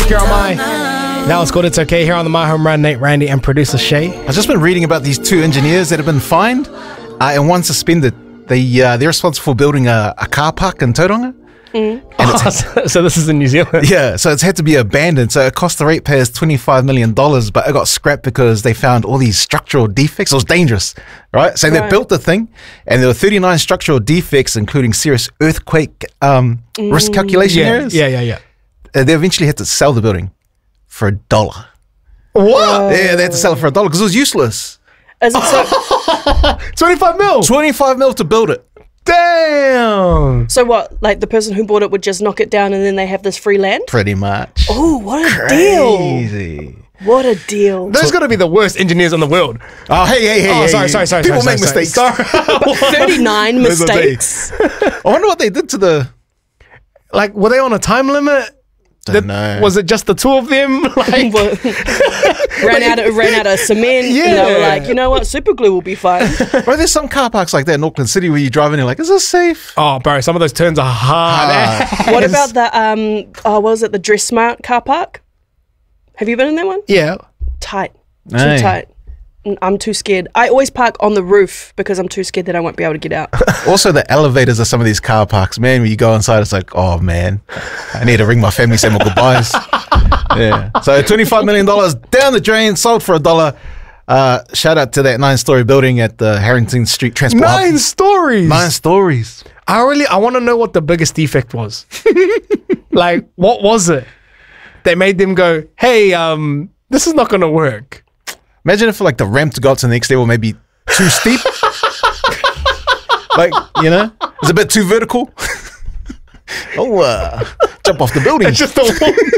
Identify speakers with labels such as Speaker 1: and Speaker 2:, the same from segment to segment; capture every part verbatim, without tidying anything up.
Speaker 1: here on my... That was called It's Okay here on the My Home Run. Nate, Randy, and producer Shay.
Speaker 2: I've just been reading about these two engineers that have been fined uh, and one suspended. They, uh, they're responsible for building a, a car park in Tauranga.
Speaker 1: Mm. Oh, so, so this is in New Zealand.
Speaker 2: Yeah, so it's had to be abandoned. So it cost the ratepayers twenty-five million dollars, but it got scrapped because they found all these structural defects. It was dangerous, right? So right. they built the thing, and there were thirty-nine structural defects, including serious earthquake um, mm. risk calculation
Speaker 1: yeah,
Speaker 2: areas.
Speaker 1: Yeah, yeah, yeah.
Speaker 2: Uh, they eventually had to sell the building for a dollar.
Speaker 1: What?
Speaker 2: Yeah, they had to sell it for a dollar because it was useless.
Speaker 3: Is it so-
Speaker 1: twenty-five mil?
Speaker 2: twenty-five mil to build it.
Speaker 1: Damn.
Speaker 3: So what, like the person who bought it would just knock it down and then they have this free land?
Speaker 2: Pretty much.
Speaker 3: Oh, what a
Speaker 2: Crazy.
Speaker 3: deal. What a deal.
Speaker 1: Those got to be the worst engineers in the world.
Speaker 2: Oh, hey, hey, hey.
Speaker 1: Oh,
Speaker 2: hey,
Speaker 1: sorry,
Speaker 2: hey.
Speaker 1: sorry, sorry.
Speaker 2: People
Speaker 1: sorry,
Speaker 2: make
Speaker 1: sorry,
Speaker 2: mistakes.
Speaker 1: Sorry.
Speaker 3: But thirty-nine mistakes.
Speaker 2: I wonder what they did to the...
Speaker 1: Like, were they on a time limit?
Speaker 2: Don't
Speaker 1: Did,
Speaker 2: know.
Speaker 1: Was it just the two of them? Like,
Speaker 3: ran out of ran out of cement.
Speaker 1: Yeah.
Speaker 3: And they were like, you know what, super glue will be fine.
Speaker 2: Bro, there's some car parks like that in Auckland City where you drive in and you're like, is this safe?
Speaker 1: oh, bro, some of those turns are hard.
Speaker 2: Ah.
Speaker 3: What about the um oh what was it, the Dress Smart car park? Have you been in that one?
Speaker 1: Yeah.
Speaker 3: Tight. Too
Speaker 2: Hey.
Speaker 3: tight. N- I'm too scared. I always park on the roof because I'm too scared that I won't be able to get out.
Speaker 2: Also, the elevators of some of these car parks, man, when you go inside, it's like, oh, man, I need to ring my family, say my goodbyes. Yeah. So twenty-five million dollars down the drain, sold for a dollar. Uh, shout out to that nine-story building at the Harrington Street Transport Hub.
Speaker 1: Nine stories.
Speaker 2: Nine stories.
Speaker 1: I really, I want to know what the biggest defect was. Like, what was it? They made them go, hey, um, this is not going to work.
Speaker 2: Imagine if like the ramp to go up to the next level maybe too steep. Like, you know, it's a bit too vertical. oh, uh, jump off the building.
Speaker 1: It's just a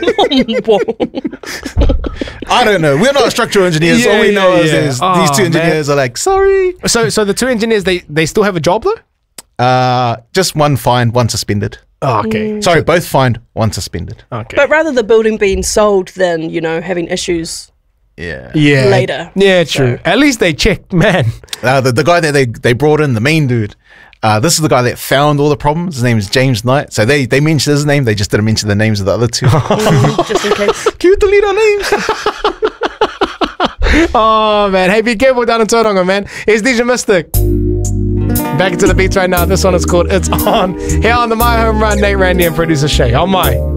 Speaker 2: I don't know. We're not structural engineers.
Speaker 1: Yeah,
Speaker 2: All we know
Speaker 1: yeah,
Speaker 2: is
Speaker 1: yeah.
Speaker 2: there's
Speaker 1: Oh,
Speaker 2: these two engineers
Speaker 1: man.
Speaker 2: are like, sorry.
Speaker 1: So, so the two engineers, they, they still have a job though?
Speaker 2: Uh, just one fined, one suspended.
Speaker 1: Oh, okay.
Speaker 2: Sorry, both fined, one suspended.
Speaker 1: Okay.
Speaker 3: But rather the building being sold than, you know, having issues.
Speaker 2: Yeah.
Speaker 1: yeah.
Speaker 3: later.
Speaker 1: Yeah, true.
Speaker 3: So-
Speaker 1: At least they checked, man.
Speaker 2: Uh, the, the guy that they, they brought in, the main dude, uh, this is the guy that found all the problems. His name is James Knight. So they, they mentioned his name. They just didn't mention the names of the other two.
Speaker 3: Mm, just in case.
Speaker 2: Can you delete our names?
Speaker 1: Oh, man. Hey, be careful down in Tauranga, man. Here's D J Mystic. Back into the beats right now. This one is called It's On. Here on the My Home Run, Nate, Randy, and producer Shay. On my...